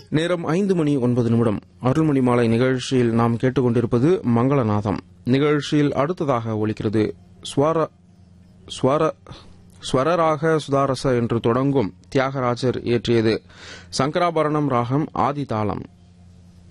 நேரம் 5:09 அருள்மணி மாலை நிகழ்ச்சியில் நாம் கேட்டுக்கொண்டிருப்பது மங்களநாதம். நிகழ்ச்சியில் அடுத்ததாக ஒலிக்கிறது ஸ்வரராக சுதாரச என்று தொடங்கும் தியாகராஜர் இயற்றியது சங்கராபரணம் ராகம் ஆதி தாளம்.